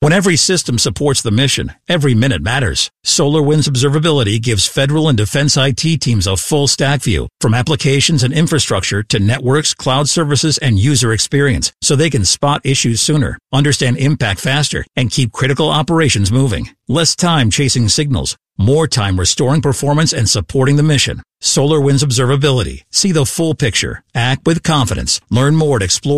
When every system supports the mission, every minute matters. SolarWinds Observability gives federal and defense IT teams a full stack view, from applications and infrastructure to networks, cloud services, and user experience, so they can spot issues sooner, understand impact faster, and keep critical operations moving. Less time chasing signals, more time restoring performance and supporting the mission. SolarWinds Observability. See the full picture. Act with confidence. Learn more at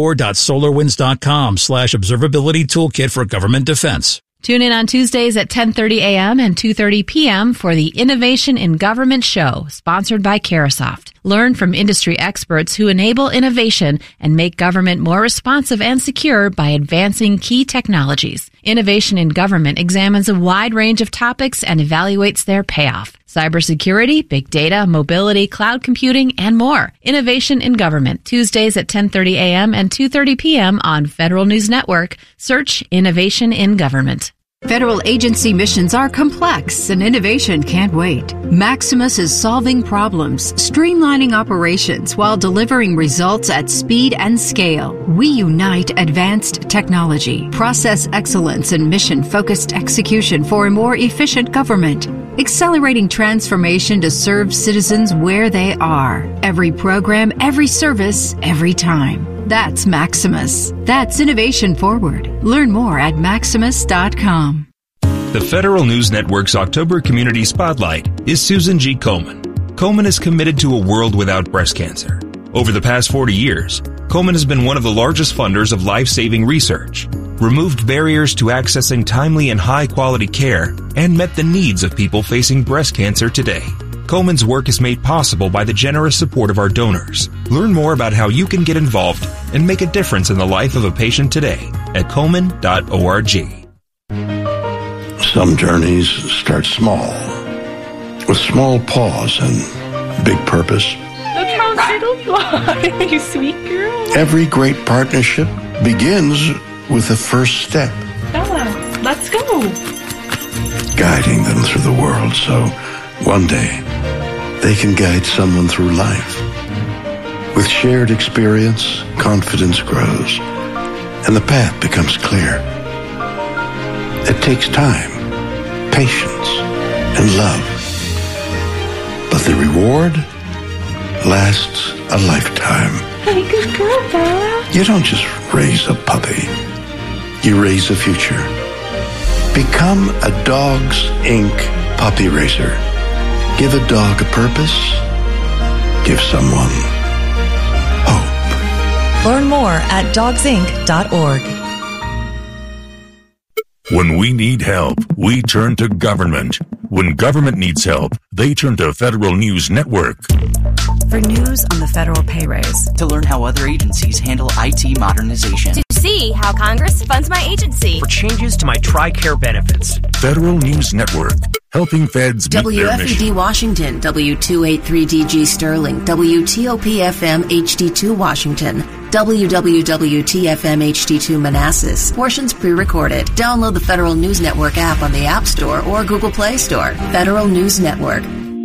explore.solarwinds.com/observability toolkit for government defense. Tune in on Tuesdays at 10:30 a.m. and 2:30 p.m. for the Innovation in Government Show, sponsored by Carahsoft. Learn from industry experts who enable innovation and make government more responsive and secure by advancing key technologies. Innovation in Government examines a wide range of topics and evaluates their payoff. Cybersecurity, big data, mobility, cloud computing, and more. Innovation in Government, Tuesdays at 10:30 a.m. and 2:30 p.m. on Federal News Network. Search Innovation in Government. Federal agency missions are complex and innovation can't wait. Maximus is solving problems, streamlining operations while delivering results at speed and scale. We unite advanced technology, process excellence, and mission-focused execution for a more efficient government. Accelerating transformation to serve citizens where they are. Every program, every service, every time. That's Maximus. That's innovation forward. Learn more at maximus.com. The Federal News Network's October Community Spotlight is Susan G. Komen. Komen is committed to a world without breast cancer. Over the past 40 years, Komen has been one of the largest funders of life-saving research, removed barriers to accessing timely and high-quality care, and met the needs of people facing breast cancer today. Komen's work is made possible by the generous support of our donors. Learn more about how you can get involved and make a difference in the life of a patient today at komen.org. Some journeys start small, with small pause and big purpose. Look how little fly, you sweet girl. Every great partnership begins with the first step. Bella, let's go. Guiding them through the world so one day they can guide someone through life. With shared experience, confidence grows, and the path becomes clear. It takes time, patience, and love. But the reward lasts a lifetime. Hey, good girl, Bella. You don't just raise a puppy. You raise a future. Become a Dogs Inc. puppy raiser. Give a dog a purpose. Give someone hope. Learn more at dogsinc.org. When we need help, we turn to government. When government needs help, they turn to Federal News Network. For news on the federal pay raise. To learn how other agencies handle IT modernization. To see how Congress funds my agency. For changes to my TRICARE benefits. Federal News Network. Helping feds meet their mission. WFED Washington, W283DG Sterling, WTOP-FM HD2 Washington, WWWT-FM HD2 Manassas. Portions pre-recorded. Download the Federal News Network app on the App Store or Google Play Store. Federal News Network.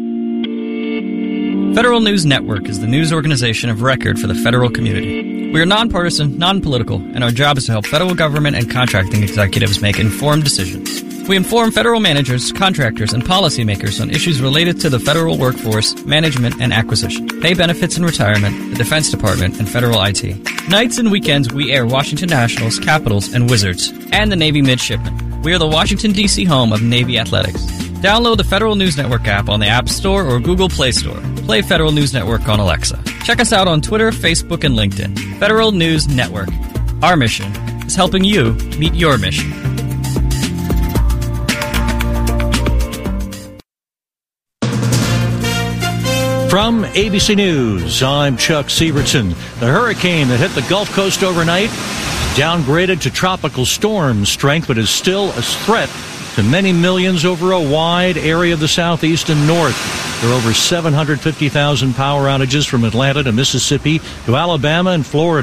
Federal News Network is the news organization of record for the federal community. We are nonpartisan, non-political, and our job is to help federal government and contracting executives make informed decisions. We inform federal managers, contractors, and policymakers on issues related to the federal workforce, management, and acquisition, pay benefits and retirement, the Defense Department, and federal IT. Nights and weekends, we air Washington Nationals, Capitals, and Wizards, and the Navy Midshipmen. We are the Washington, D.C. home of Navy Athletics. Download the Federal News Network app on the App Store or Google Play Store. Play Federal News Network on Alexa. Check us out on Twitter, Facebook, and LinkedIn. Federal News Network. Our mission is helping you meet your mission. From ABC News, I'm Chuck Sievertson. The hurricane that hit the Gulf Coast overnight downgraded to tropical storm strength, but is still a threat to many millions over a wide area of the southeast and north. There are over 750,000 power outages from Atlanta to Mississippi to Alabama and Florida.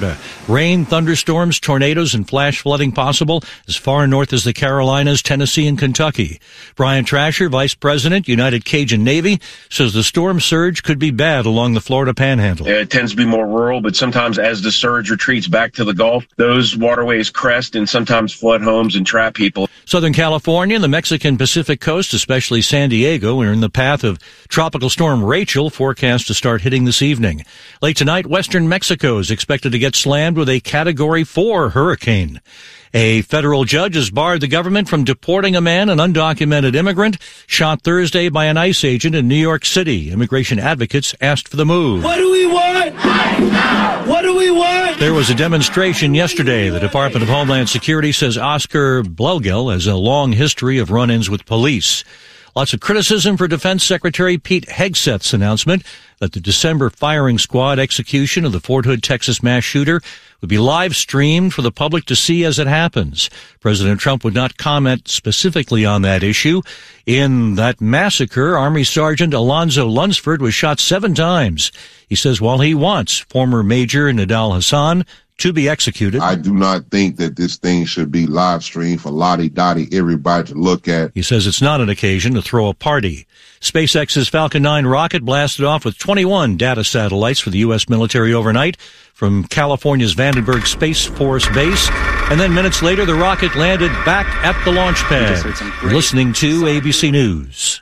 Rain, thunderstorms, tornadoes, and flash flooding possible as far north as the Carolinas, Tennessee, and Kentucky. Brian Trasher, Vice President, United Cajun Navy, says the storm surge could be bad along the Florida Panhandle. It tends to be more rural, but sometimes as the surge retreats back to the Gulf, those waterways crest and sometimes flood homes and trap people. Southern California and the Mexican Pacific coast, especially San Diego, are in the path of Tropical Storm Rachel, forecast to start hitting this evening. Late tonight, western Mexico is expected to get slammed with a Category 4 hurricane. A federal judge has barred the government from deporting a man, an undocumented immigrant, shot Thursday by an ICE agent in New York City. Immigration advocates asked for the move. What do we want? What do we want? There was a demonstration yesterday. The Department of Homeland Security says Oscar Blogel has a long history of run-ins with police. Lots of criticism for Defense Secretary Pete Hegseth's announcement that the December firing squad execution of the Fort Hood, Texas mass shooter would be live streamed for the public to see as it happens. President Trump would not comment specifically on that issue. In that massacre, Army Sergeant Alonzo Lunsford was shot 7 times. He says while he wants former Major Nidal Hasan to be executed, I do not think that this thing should be live streamed for lottie-dottie everybody to look at. He says it's not an occasion to throw a party. SpaceX's Falcon 9 rocket blasted off with 21 data satellites for the U.S. military overnight from California's Vandenberg Space Force Base. And then minutes later, the rocket landed back at the launch pad. You're listening to ABC News.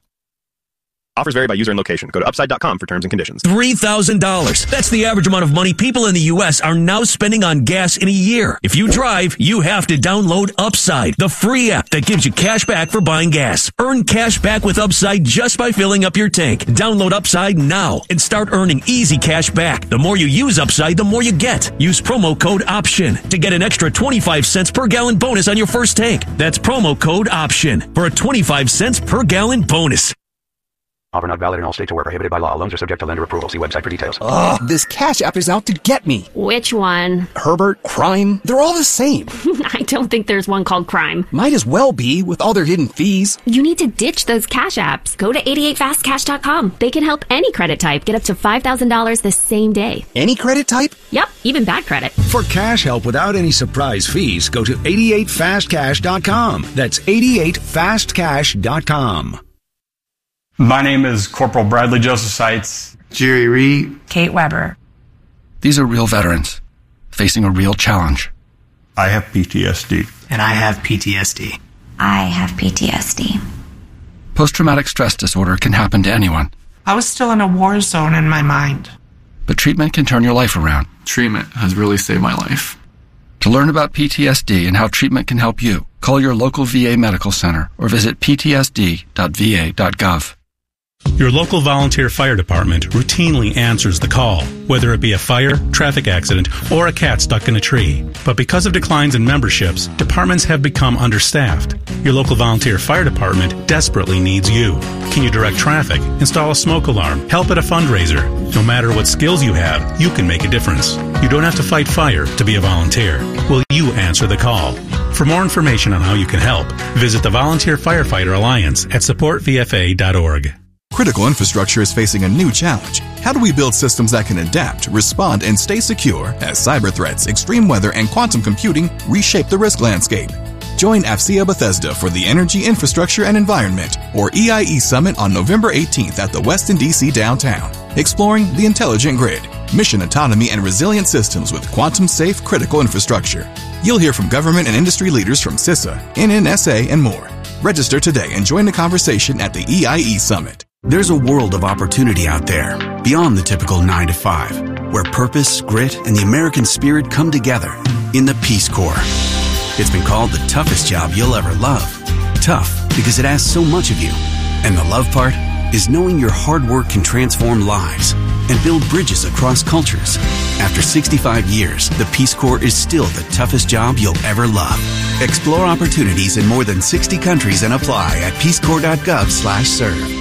Offers vary by user and location. Go to upside.com for terms and conditions. $3,000. That's the average amount of money people in the U.S. are now spending on gas in a year. If you drive, you have to download Upside, the free app that gives you cash back for buying gas. Earn cash back with Upside just by filling up your tank. Download Upside now and start earning easy cash back. The more you use Upside, the more you get. Use promo code OPTION to get an extra 25 cents per gallon bonus on your first tank. That's promo code OPTION for a 25 cents per gallon bonus. Offer not valid in all states or where prohibited by law. Loans are subject to lender approval. See website for details. Ugh, this Cash App is out to get me. Which one? Herbert, Crime, they're all the same. I don't think there's one called Crime. Might as well be with all their hidden fees. You need to ditch those Cash Apps. Go to 88fastcash.com. They can help any credit type get up to $5,000 the same day. Any credit type? Yep, even bad credit. For cash help without any surprise fees, go to 88fastcash.com. That's 88fastcash.com. My name is Corporal Bradley Joseph Seitz. Jerry Reed. Kate Weber. These are real veterans facing a real challenge. I have PTSD. And I have PTSD. I have PTSD. Post-traumatic stress disorder can happen to anyone. I was still in a war zone in my mind. But treatment can turn your life around. Treatment has really saved my life. To learn about PTSD and how treatment can help you, call your local VA medical center or visit ptsd.va.gov. Your local volunteer fire department routinely answers the call, whether it be a fire, traffic accident, or a cat stuck in a tree. But because of declines in memberships, departments have become understaffed. Your local volunteer fire department desperately needs you. Can you direct traffic, install a smoke alarm, help at a fundraiser? No matter what skills you have, you can make a difference. You don't have to fight fire to be a volunteer. Will you answer the call? For more information on how you can help, visit the Volunteer Firefighter Alliance at supportvfa.org. Critical infrastructure is facing a new challenge. How do we build systems that can adapt, respond, and stay secure as cyber threats, extreme weather, and quantum computing reshape the risk landscape? Join AFCEA Bethesda for the Energy, Infrastructure, and Environment, or EIE Summit on November 18th at the Westin DC downtown. Exploring the intelligent grid, mission autonomy, and resilient systems with quantum-safe critical infrastructure. You'll hear from government and industry leaders from CISA, NNSA, and more. Register today and join the conversation at the EIE Summit. There's a world of opportunity out there, beyond the typical 9 to 5, where purpose, grit, and the American spirit come together in the Peace Corps. It's been called the toughest job you'll ever love. Tough because it asks so much of you. And the love part is knowing your hard work can transform lives and build bridges across cultures. After 65 years, the Peace Corps is still the toughest job you'll ever love. Explore opportunities in more than 60 countries and apply at peacecorps.gov/serve.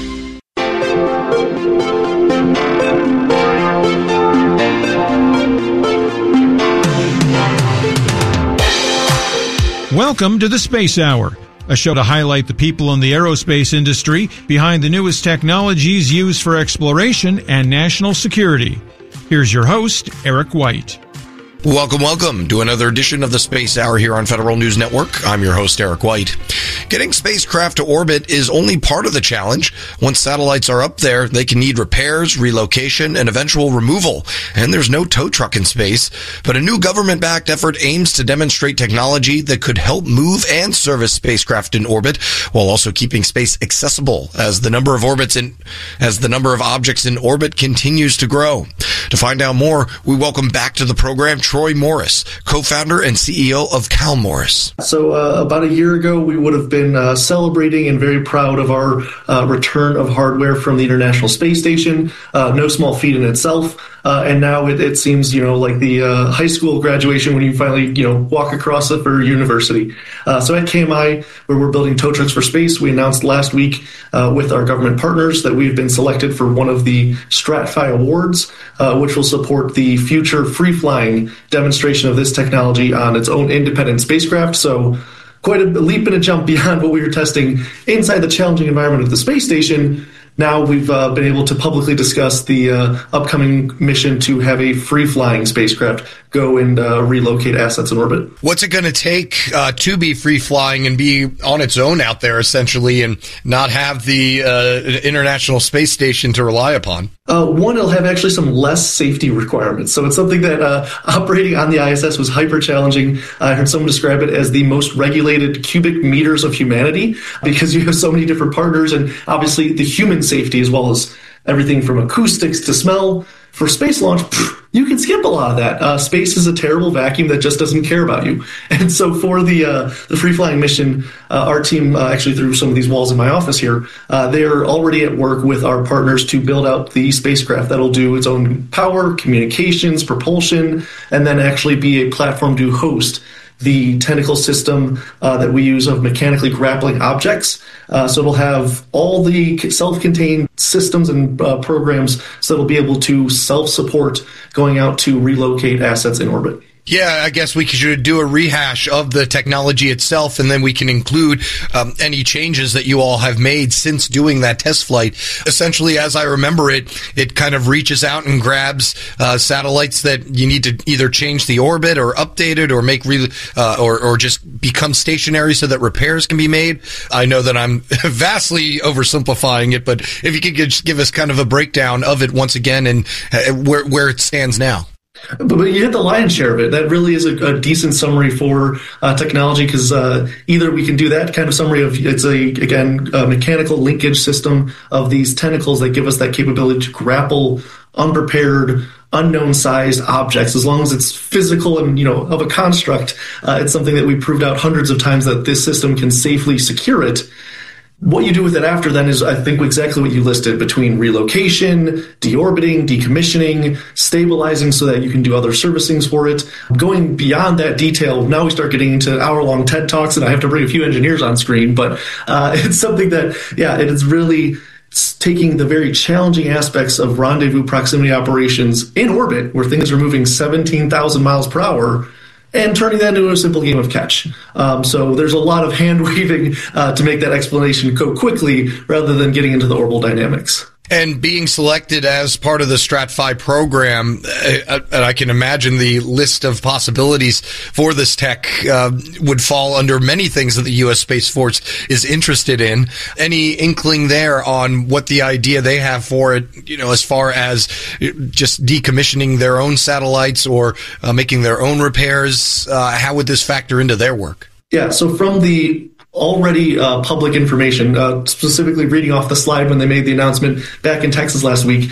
Welcome to the Space Hour, a show to highlight the people in the aerospace industry behind the newest technologies used for exploration and national security. Here's your host, Eric White. Welcome to another edition of the Space Hour here on Federal News Network. I'm your host, Eric White. Getting spacecraft to orbit is only part of the challenge. Once satellites are up there, they can need repairs, relocation, and eventual removal. And there's no tow truck in space. But a new government-backed effort aims to demonstrate technology that could help move and service spacecraft in orbit while also keeping space accessible as the number of objects in orbit continues to grow. To find out more, we welcome back to the program Troy Morris, co-founder and CEO of Cal Morris. So about a year ago, we would have been celebrating and very proud of our return of hardware from the International Space Station. No small feat in itself. And now it seems, like the high school graduation when you finally, walk across it for university. So at KMI, where we're building tow trucks for space, we announced last week with our government partners that we've been selected for one of the StratFi Awards, which will support the future free-flying demonstration of this technology on its own independent spacecraft. So quite a leap and a jump beyond what we were testing inside the challenging environment of the space station. Now we've been able to publicly discuss the upcoming mission to have a free-flying spacecraft go and relocate assets in orbit. What's it going to take to be free-flying and be on its own out there, essentially, and not have the International Space Station to rely upon? One, it'll have actually some less safety requirements. So it's something that operating on the ISS was hyper challenging. I heard someone describe it as the most regulated cubic meters of humanity because you have so many different partners and obviously the human safety as well as everything from acoustics to smell. For space launch, you can skip a lot of that. Space is a terrible vacuum that just doesn't care about you. And so for the free-flying mission, our team actually through some of these walls in my office here, they're already at work with our partners to build out the spacecraft that'll do its own power, communications, propulsion, and then actually be a platform to host the tentacle system that we use of mechanically grappling objects. So it'll have all the self-contained systems and programs so it'll be able to self-support going out to relocate assets in orbit. Yeah, I guess we should do a rehash of the technology itself, and then we can include any changes that you all have made since doing that test flight. Essentially, as I remember it, it kind of reaches out and grabs satellites that you need to either change the orbit or update it or make or just become stationary so that repairs can be made. I know that I'm vastly oversimplifying it, but if you could just give us kind of a breakdown of it once again and where it stands now. But you hit the lion's share of it. That really is a decent summary for technology because either we can do that kind of summary of it's a mechanical linkage system of these tentacles that give us that capability to grapple unprepared, unknown-sized objects. As long as it's physical and of a construct, it's something that we proved out hundreds of times that this system can safely secure it. What you do with it after then is, I think, exactly what you listed between relocation, deorbiting, decommissioning, stabilizing so that you can do other servicings for it. Going beyond that detail, now we start getting into hour-long TED Talks, and I have to bring a few engineers on screen, but it's something that, it is really taking the very challenging aspects of rendezvous proximity operations in orbit, where things are moving 17,000 miles per hour, and turning that into a simple game of catch. So there's a lot of hand-waving to make that explanation go quickly rather than getting into the orbital dynamics. And being selected as part of the StratFi program, and I can imagine the list of possibilities for this tech would fall under many things that the U.S. Space Force is interested in. Any inkling there on what the idea they have for it, as far as just decommissioning their own satellites or making their own repairs? How would this factor into their work? Yeah, so from the already public information, specifically reading off the slide when they made the announcement back in Texas last week,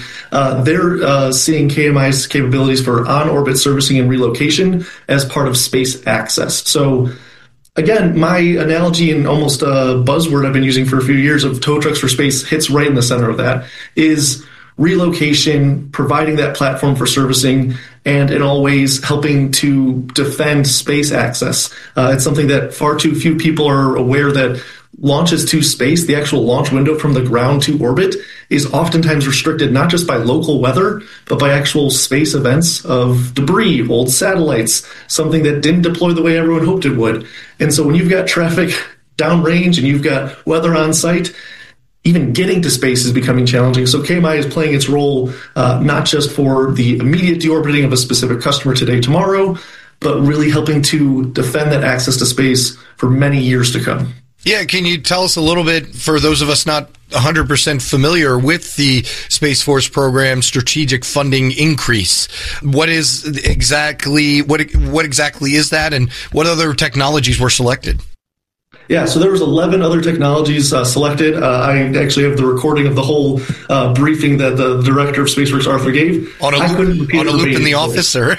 they're seeing KMI's capabilities for on-orbit servicing and relocation as part of space access. So again, my analogy and almost a buzzword I've been using for a few years of tow trucks for space hits right in the center of that, is relocation, providing that platform for servicing, and in all ways helping to defend space access. It's something that far too few people are aware that launches to space, the actual launch window from the ground to orbit, is oftentimes restricted not just by local weather, but by actual space events of debris, old satellites, something that didn't deploy the way everyone hoped it would. And so when you've got traffic downrange and you've got weather on site, even getting to space is becoming challenging. So KMI is playing its role not just for the immediate deorbiting of a specific customer today, tomorrow, but really helping to defend that access to space for many years to come. Yeah, can you tell us a little bit, for those of us not 100% familiar with the Space Force program strategic funding increase? What exactly is that, and what other technologies were selected? Yeah, so there was 11 other technologies selected. I actually have the recording of the whole briefing that the director of SpaceWorks, Arthur, gave. On a loop in the office, or?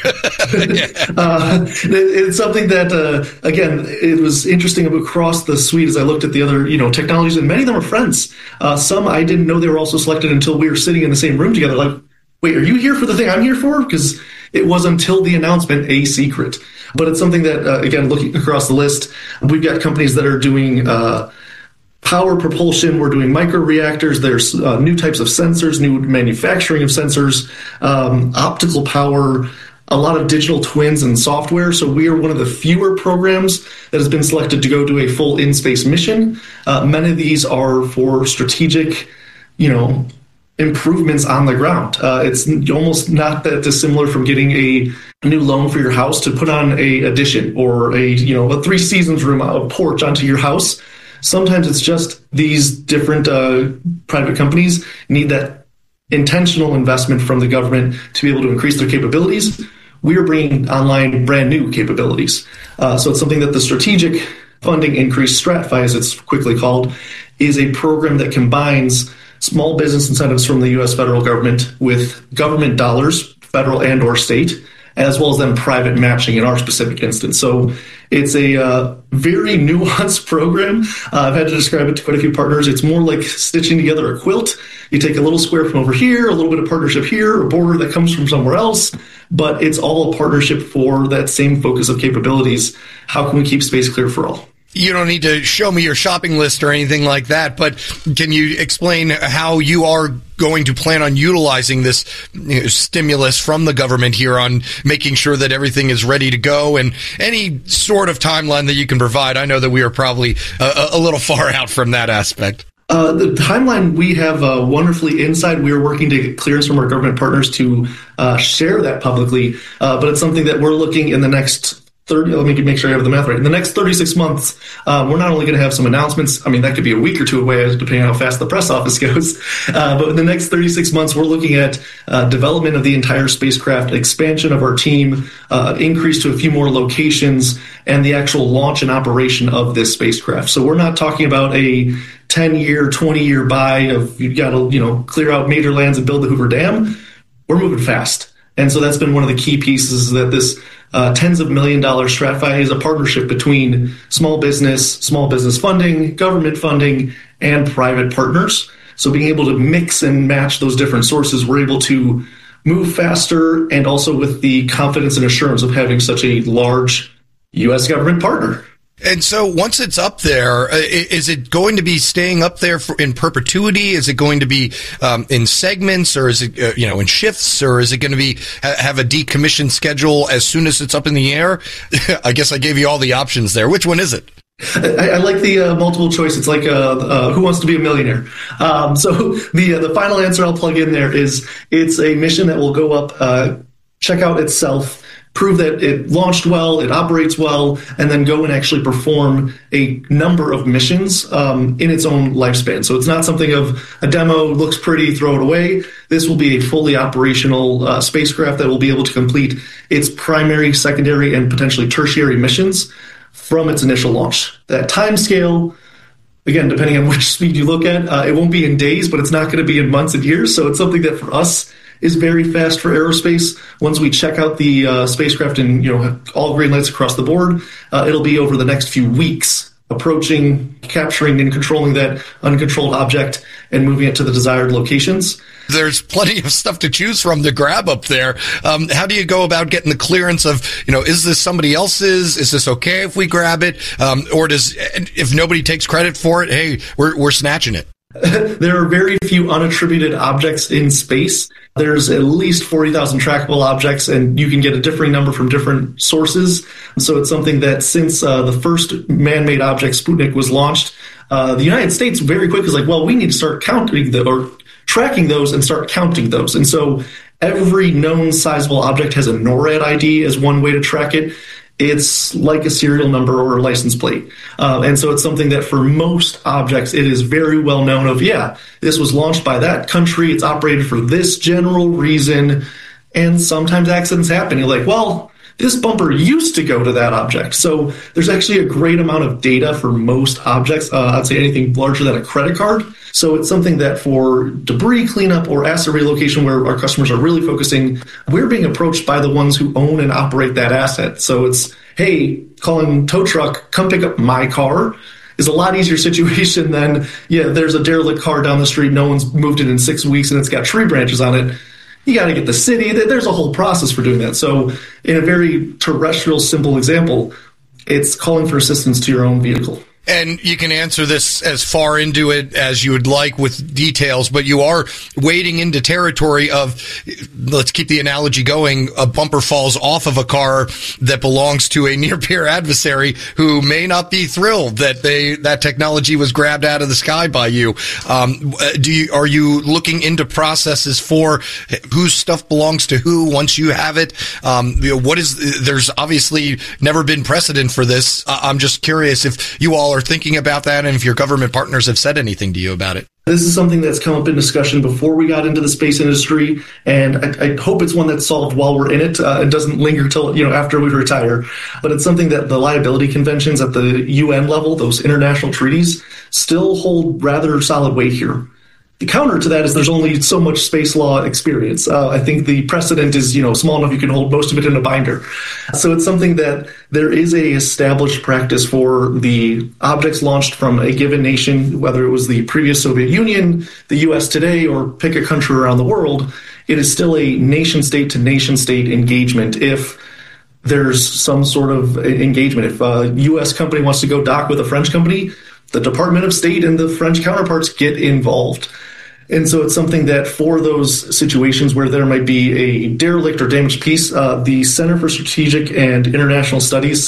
It's something that, again, it was interesting across the suite as I looked at the other, technologies, and many of them are friends. Some I didn't know they were also selected until we were sitting in the same room together. Like, wait, are you here for the thing I'm here for? Because it was until the announcement a secret. But it's something that, again, looking across the list, we've got companies that are doing power propulsion. We're doing microreactors. There's new types of sensors, new manufacturing of sensors, optical power, a lot of digital twins and software. So we are one of the fewer programs that has been selected to go do a full in-space mission. Many of these are for strategic, improvements on the ground. It's almost not that dissimilar from getting a new loan for your house to put on a addition or a 3 seasons room, a porch onto your house. Sometimes it's just these different private companies need that intentional investment from the government to be able to increase their capabilities. We are bringing online brand new capabilities. So it's something that the strategic funding increase, STRATFI as it's quickly called, is a program that combines small business incentives from the U.S. federal government with government dollars, federal and or state, as well as then private matching in our specific instance. So it's a very nuanced program. I've had to describe it to quite a few partners. It's more like stitching together a quilt. You take a little square from over here, a little bit of partnership here, a border that comes from somewhere else, but it's all a partnership for that same focus of capabilities. How can we keep space clear for all? You don't need to show me your shopping list or anything like that, but can you explain how you are going to plan on utilizing this stimulus from the government here on making sure that everything is ready to go, and any sort of timeline that you can provide? I know that we are probably a little far out from that aspect. The timeline we have wonderfully inside. We are working to get clearance from our government partners to share that publicly, but it's something that we're looking in the next 30, let me make sure I have the math right. In the next 36 months, we're not only going to have some announcements. I mean, that could be a week or two away, depending on how fast the press office goes. But in the next 36 months, we're looking at development of the entire spacecraft, expansion of our team, increase to a few more locations, and the actual launch and operation of this spacecraft. So we're not talking about a 10-year, 20-year buy of you've got to clear out major lands and build the Hoover Dam. We're moving fast. And so that's been one of the key pieces, that this tens of $1 million STRATFI is a partnership between small business funding, government funding, and private partners. So being able to mix and match those different sources, we're able to move faster, and also with the confidence and assurance of having such a large U.S. government partner. And so once it's up there, is it going to be staying up there in perpetuity? Is it going to be in segments, or is it in shifts, or is it going to be have a decommission schedule as soon as it's up in the air? I guess I gave you all the options there. Which one is it? I like the multiple choice. It's like Who Wants to Be a Millionaire? So the final answer I'll plug in there is it's a mission that will go up, check out itself, prove that it launched well, it operates well, and then go and actually perform a number of missions in its own lifespan. So it's not something of a demo, looks pretty, throw it away. This will be a fully operational spacecraft that will be able to complete its primary, secondary, and potentially tertiary missions from its initial launch. That time scale, again, depending on which speed you look at, it won't be in days, but it's not going to be in months and years. So it's something that for us is very fast for aerospace. Once we check out the spacecraft and all green lights across the board, it'll be over the next few weeks, approaching, capturing, and controlling that uncontrolled object and moving it to the desired locations. There's plenty of stuff to choose from to grab up there. How do you go about getting the clearance of, is this somebody else's? Is this okay if we grab it? Or if nobody takes credit for it, hey, we're snatching it? There are very few unattributed objects in space. There's at least 40,000 trackable objects, and you can get a differing number from different sources. So it's something that since the first man-made object, Sputnik, was launched, The United States very quickly is like, well, we need to start tracking those and start counting those. And so every known sizable object has a NORAD ID as one way to track it. It's like a serial number or a license plate. And so it's something that for most objects, it is very well known of, this was launched by that country. It's operated for this general reason. And sometimes accidents happen. You're like, well, this bumper used to go to that object. So there's actually a great amount of data for most objects. I'd say anything larger than a credit card. So it's something that for debris cleanup or asset relocation where our customers are really focusing, we're being approached by the ones who own and operate that asset. So it's, hey, calling tow truck, come pick up my car is a lot easier situation than, there's a derelict car down the street, no one's moved it in 6 weeks and it's got tree branches on it. You got to get the city. There's a whole process for doing that. So in a very terrestrial, simple example, it's calling for assistance to your own vehicle. And you can answer this as far into it as you would like with details, but you are wading into territory of, let's keep the analogy going, a bumper falls off of a car that belongs to a near-peer adversary who may not be thrilled that that technology was grabbed out of the sky by you. Are you looking into processes for whose stuff belongs to who once you have it? There's obviously never been precedent for this. I'm just curious if you all are thinking about that and if your government partners have said anything to you about it. This is something that's come up in discussion before we got into the space industry, and I hope it's one that's solved while we're in it and doesn't linger till after we retire. But it's something that the liability conventions at the UN level, those international treaties, still hold rather solid weight here. The counter to that is there's only so much space law experience. I think the precedent is, small enough you can hold most of it in a binder. So it's something that there is a established practice for the objects launched from a given nation, whether it was the previous Soviet Union, the U.S. today, or pick a country around the world. It is still a nation-state to nation-state engagement if there's some sort of engagement. If a U.S. company wants to go dock with a French company, the Department of State and the French counterparts get involved. And so it's something that for those situations where there might be a derelict or damaged piece, the Center for Strategic and International Studies,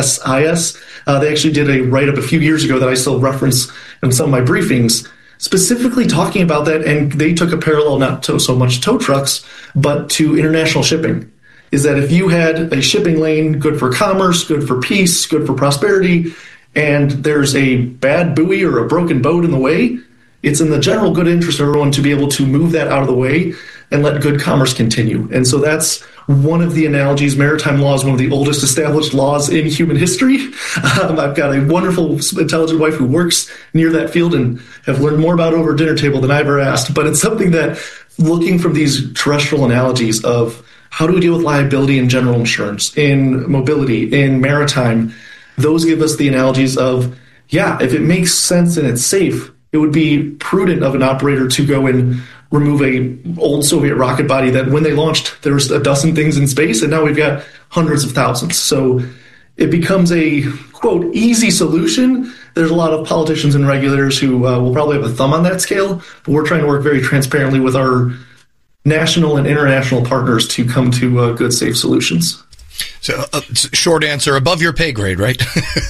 CSIS, they actually did a write-up a few years ago that I still reference in some of my briefings, specifically talking about that. And they took a parallel not to so much tow trucks, but to international shipping. Is that if you had a shipping lane good for commerce, good for peace, good for prosperity, and there's a bad buoy or a broken boat in the way, it's in the general good interest of everyone to be able to move that out of the way and let good commerce continue. And so that's one of the analogies. Maritime law is one of the oldest established laws in human history. I've got a wonderful, intelligent wife who works near that field and have learned more about it over a dinner table than I ever asked. But it's something that, looking from these terrestrial analogies of how do we deal with liability in general insurance, in mobility, in maritime, those give us the analogies of, if it makes sense and it's safe, it would be prudent of an operator to go and remove a old Soviet rocket body that when they launched, there was a dozen things in space, and now we've got hundreds of thousands. So it becomes a, quote, easy solution. There's a lot of politicians and regulators who will probably have a thumb on that scale, but we're trying to work very transparently with our national and international partners to come to good, safe solutions. So, short answer, above your pay grade, right?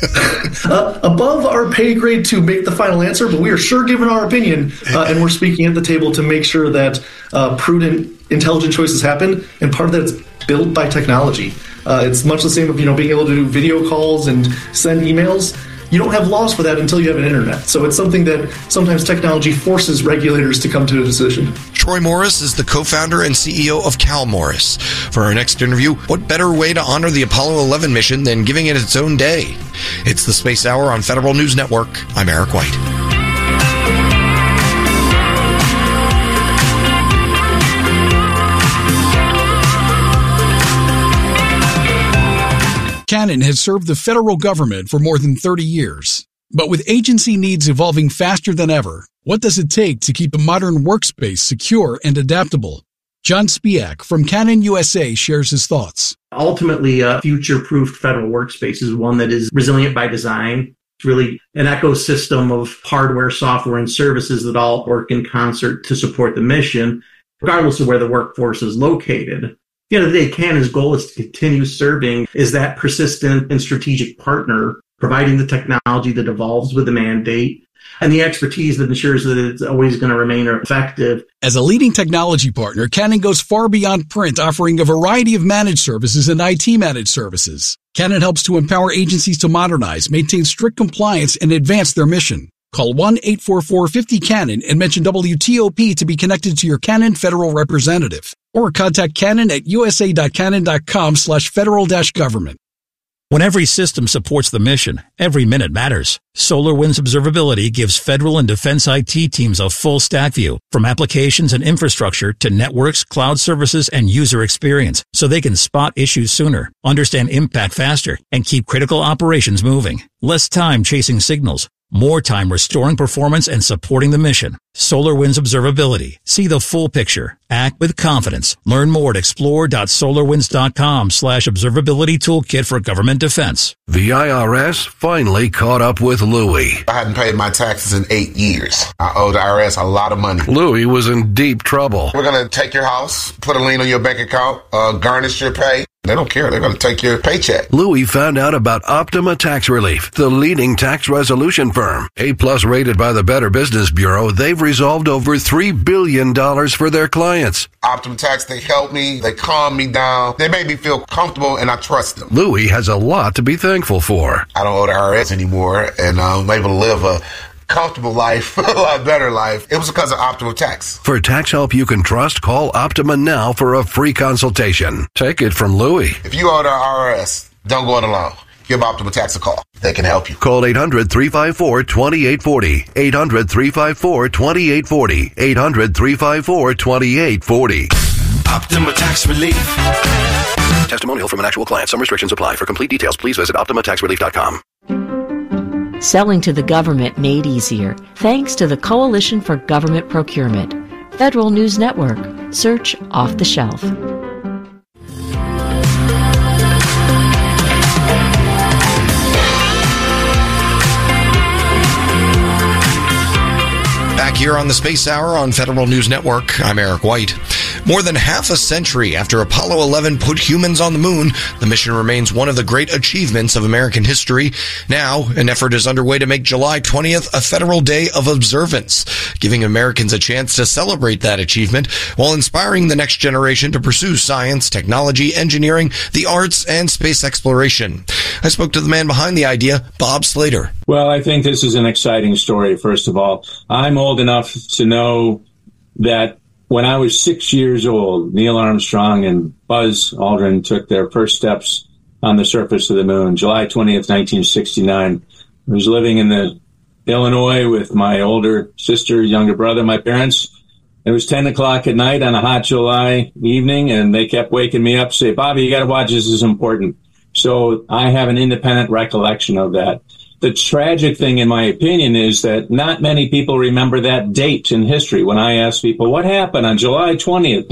Above our pay grade to make the final answer, but we are sure giving our opinion, and we're speaking at the table to make sure that prudent, intelligent choices happen, and part of that is built by technology. It's much the same of, being able to do video calls and send emails. You don't have laws for that until you have an internet. So it's something that sometimes technology forces regulators to come to a decision. Troy Morris is the co-founder and CEO of Cal Morris. For our next interview, what better way to honor the Apollo 11 mission than giving it its own day? It's the Space Hour on Federal News Network. I'm Eric White. Canon has served the federal government for more than 30 years. But with agency needs evolving faster than ever, what does it take to keep a modern workspace secure and adaptable? John Spiak from Canon USA shares his thoughts. Ultimately, a future-proofed federal workspace is one that is resilient by design. It's really an ecosystem of hardware, software, and services that all work in concert to support the mission, regardless of where the workforce is located. At the end of the day, Canon's goal is to continue serving as that persistent and strategic partner, providing the technology that evolves with the mandate, and the expertise that ensures that it's always going to remain effective. As a leading technology partner, Canon goes far beyond print, offering a variety of managed services and IT managed services. Canon helps to empower agencies to modernize, maintain strict compliance, and advance their mission. Call 1-844-50-CANON and mention WTOP to be connected to your Canon Federal representative. Or contact Canon at usa.canon.com/federal-government. When every system supports the mission, every minute matters. SolarWinds Observability gives federal and defense IT teams a full stack view, from applications and infrastructure to networks, cloud services, and user experience, so they can spot issues sooner, understand impact faster, and keep critical operations moving. Less time chasing signals, more time restoring performance and supporting the mission. SolarWinds Observability. See the full picture. Act with confidence. Learn more at explore.solarwinds.com/observability toolkit for government defense. The IRS finally caught up with Louie. I hadn't paid my taxes in 8 years. I owe the IRS a lot of money. Louie was in deep trouble. We're going to take your house, put a lien on your bank account, garnish your pay. They don't care. They're going to take your paycheck. Louie found out about Optima Tax Relief, the leading tax resolution firm. A+ rated by the Better Business Bureau, they've resolved over $3 billion for their clients. Optima Tax, they helped me. They calmed me down. They made me feel comfortable, and I trust them. Louie has a lot to be thankful for. I don't owe the IRS anymore, and I'm able to live a comfortable life, a lot better life. It was because of Optima Tax. For tax help you can trust, call Optima now for a free consultation. Take it from Louie. If you owe the IRS, don't go it alone. Give Optima Tax a call. They can help you. Call 800-354-2840. 800-354-2840. 800-354-2840. Optima Tax Relief. Testimonial from an actual client. Some restrictions apply. For complete details, please visit OptimaTaxRelief.com. Selling to the government made easier thanks to the Coalition for Government Procurement. Federal News Network. Search Off the Shelf. Back here on the Space Hour on Federal News Network, I'm Eric White. More than half a century after Apollo 11 put humans on the moon, the mission remains one of the great achievements of American history. Now, an effort is underway to make July 20th a federal day of observance, giving Americans a chance to celebrate that achievement while inspiring the next generation to pursue science, technology, engineering, the arts, and space exploration. I spoke to the man behind the idea, Bob Slater. Well, I think this is an exciting story, first of all. I'm old enough to know that when I was 6 years old, Neil Armstrong and Buzz Aldrin took their first steps on the surface of the moon, July 20th, 1969. I was living in Illinois with my older sister, younger brother, my parents. It was 10 o'clock at night on a hot July evening, and they kept waking me up, say, Bobby, you got to watch, this is important. So I have an independent recollection of that. The tragic thing, in my opinion, is that not many people remember that date in history. When I ask people, what happened on July 20th,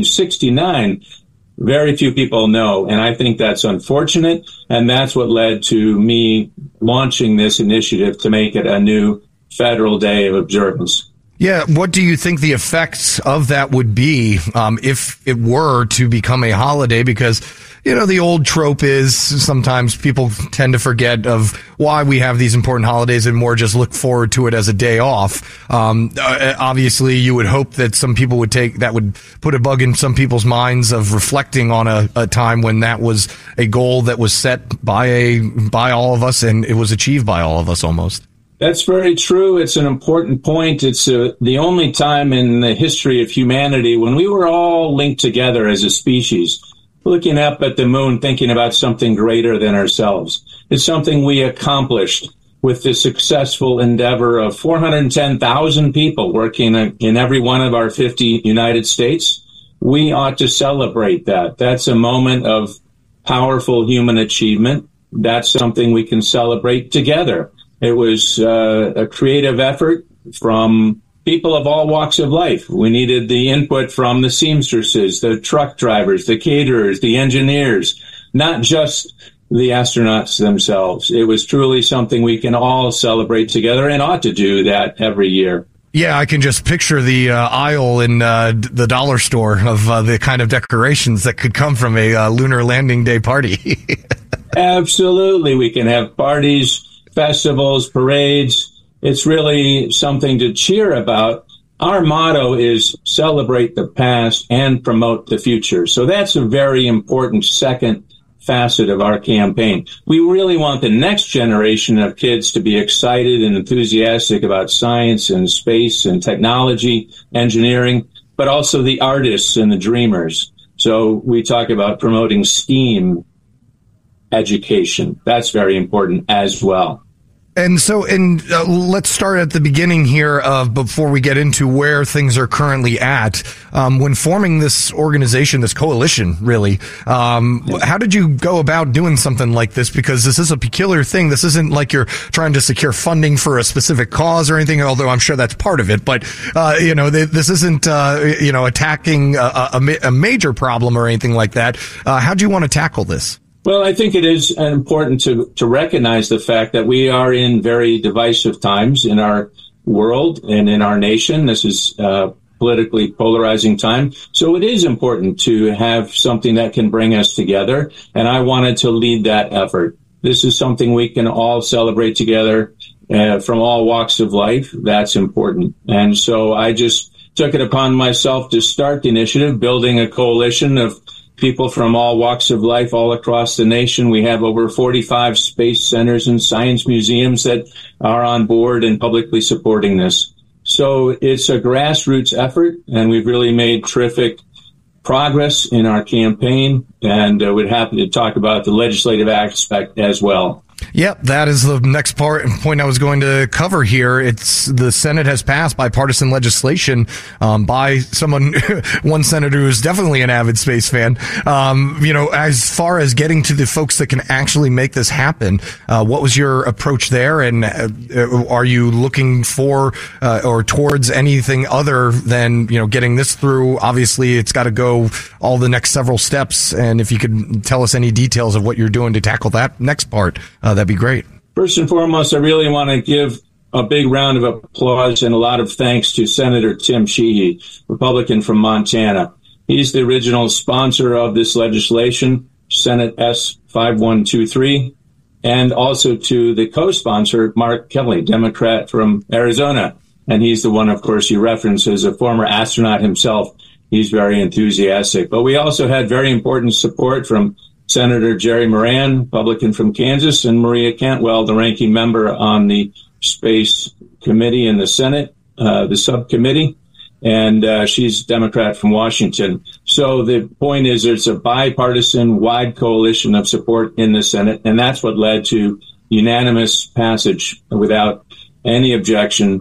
1969, very few people know. And I think that's unfortunate. And that's what led to me launching this initiative to make it a new federal day of observance. Yeah, what do you think the effects of that would be if it were to become a holiday? Because, you know, the old trope is sometimes people tend to forget of why we have these important holidays and more just look forward to it as a day off. Obviously, you would hope that some people would would put a bug in some people's minds of reflecting on a time when that was a goal that was set by all of us and it was achieved by all of us almost. That's very true. It's an important point. It's the only time in the history of humanity when we were all linked together as a species, looking up at the moon, thinking about something greater than ourselves. It's something we accomplished with the successful endeavor of 410,000 people working in every one of our 50 United States. We ought to celebrate that. That's a moment of powerful human achievement. That's something we can celebrate together. It was a creative effort from people of all walks of life. We needed the input from the seamstresses, the truck drivers, the caterers, the engineers, not just the astronauts themselves. It was truly something we can all celebrate together and ought to do that every year. Yeah, I can just picture the aisle in the dollar store of the kind of decorations that could come from a lunar landing day party. Absolutely. We can have parties, festivals, parades. it's really something to cheer about. Our motto is celebrate the past and promote the future. So that's a very important second facet of our campaign. We really want the next generation of kids to be excited and enthusiastic about science and space and technology, engineering, but also the artists and the dreamers. So we talk about promoting STEAM education. That's very important as well. And so, let's start at the beginning here before we get into where things are currently at. When forming this organization, this coalition, really, how did you go about doing something like this? Because this is a peculiar thing. This isn't like you're trying to secure funding for a specific cause or anything, although I'm sure that's part of it. But, this isn't, attacking a major problem or anything like that. How do you want to tackle this? Well, I think it is important to recognize the fact that we are in very divisive times in our world and in our nation. This is a politically polarizing time. So it is important to have something that can bring us together. And I wanted to lead that effort. This is something we can all celebrate together from all walks of life. That's important. And so I just took it upon myself to start the initiative, building a coalition of people from all walks of life all across the nation. We have over 45 space centers and science museums that are on board and publicly supporting this. So it's a grassroots effort, and we've really made terrific progress in our campaign, and we're happy to talk about the legislative aspect as well. Yep, that is the next point I was going to cover here. It's the Senate has passed bipartisan legislation by someone, one senator who is definitely an avid space fan. As far as getting to the folks that can actually make this happen, what was your approach there? And are you looking for or towards anything other than getting this through? Obviously, it's got to go all the next several steps. And if you could tell us any details of what you're doing to tackle that next part. That'd be great. First and foremost, I really want to give a big round of applause and a lot of thanks to Senator Tim Sheehy, Republican from Montana. He's the original sponsor of this legislation, Senate S5123, and also to the co-sponsor, Mark Kelly, Democrat from Arizona. And he's the one, of course, you referenced as a former astronaut himself. He's very enthusiastic. But we also had very important support from Senator Jerry Moran, Republican from Kansas, and Maria Cantwell, the ranking member on the Space Committee in the Senate, the subcommittee, and she's Democrat from Washington. So the point is there's a bipartisan, wide coalition of support in the Senate, and that's what led to unanimous passage without any objection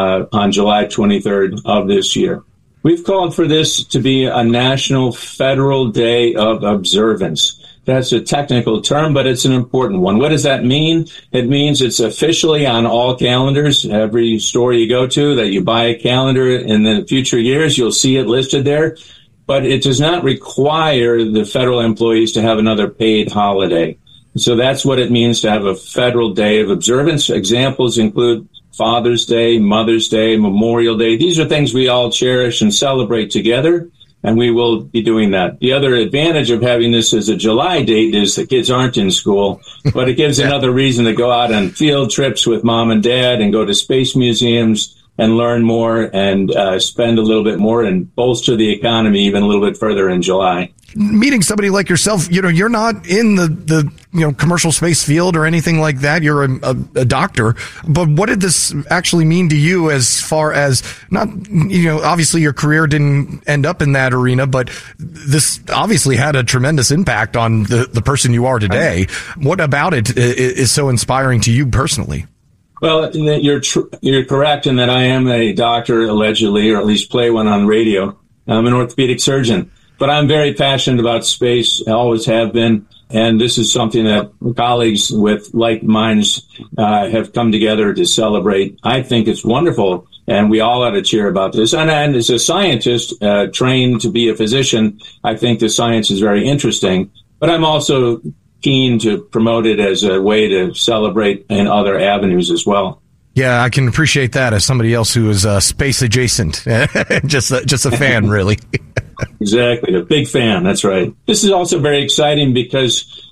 on July 23rd of this year. We've called for this to be a National Federal Day of Observance. That's a technical term, but it's an important one. What does that mean? It means it's officially on all calendars. Every store you go to that you buy a calendar in the future years, you'll see it listed there. But it does not require the federal employees to have another paid holiday. So that's what it means to have a federal day of observance. Examples include Father's Day, Mother's Day, Memorial Day. These are things we all cherish and celebrate together. And we will be doing that. The other advantage of having this as a July date is the kids aren't in school, but it gives another reason to go out on field trips with mom and dad and go to space museums and learn more and spend a little bit more and bolster the economy even a little bit further in July. Meeting somebody like yourself, you're not in the commercial space field or anything like that. You're a doctor. But what did this actually mean to you as far as not, obviously your career didn't end up in that arena, but this obviously had a tremendous impact on the person you are today. What about it is so inspiring to you personally? Well, you're correct in that I am a doctor, allegedly, or at least play one on radio. I'm an orthopedic surgeon. But I'm very passionate about space, I always have been, and this is something that colleagues with like minds have come together to celebrate. I think it's wonderful, and we all ought to cheer about this. And as a scientist trained to be a physician, I think the science is very interesting, but I'm also keen to promote it as a way to celebrate in other avenues as well. Yeah, I can appreciate that as somebody else who is space adjacent, just a fan, really. Exactly. A big fan. That's right. This is also very exciting because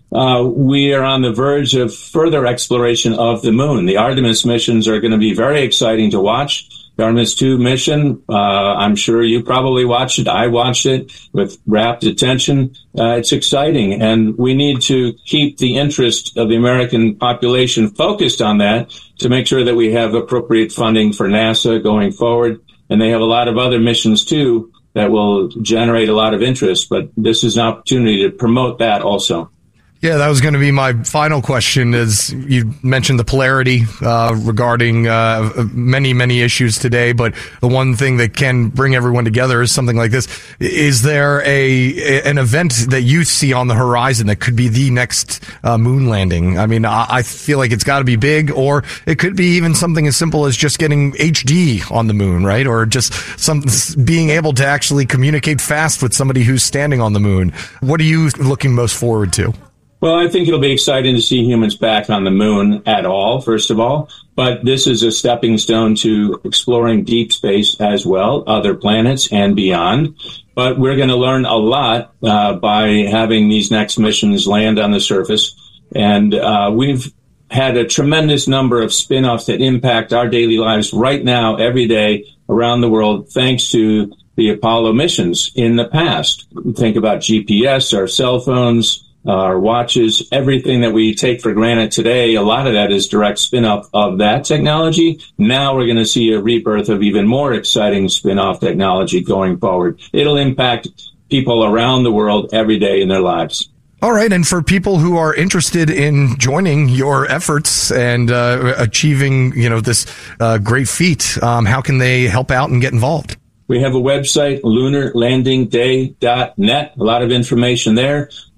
we are on the verge of further exploration of the moon. The Artemis missions are going to be very exciting to watch. The Artemis 2 mission, I'm sure you probably watched it. I watched it with rapt attention. It's exciting, and we need to keep the interest of the American population focused on that to make sure that we have appropriate funding for NASA going forward. And they have a lot of other missions, too, that will generate a lot of interest. But this is an opportunity to promote that also. Yeah, that was going to be my final question. Is you mentioned the polarity regarding many issues today, but the one thing that can bring everyone together is something like this. Is there an event that you see on the horizon that could be the next moon landing? I mean, I feel like it's got to be big, or it could be even something as simple as just getting HD on the moon, right? Or just being able to actually communicate fast with somebody who's standing on the moon. What are you looking most forward to? Well, I think it'll be exciting to see humans back on the moon at all, first of all. But this is a stepping stone to exploring deep space as well, other planets and beyond. But we're going to learn a lot by having these next missions land on the surface. And we've had a tremendous number of spin-offs that impact our daily lives right now, every day around the world, thanks to the Apollo missions in the past. Think about GPS, our cell phones, our watches, everything that we take for granted today. A lot of that is direct spin-off of that technology. Now we're going to see a rebirth of even more exciting spin-off technology going forward. It'll impact people around the world every day in their lives. All right. And for people who are interested in joining your efforts and achieving, this great feat, how can they help out and get involved? We have a website, lunarlandingday.net. A lot of information there.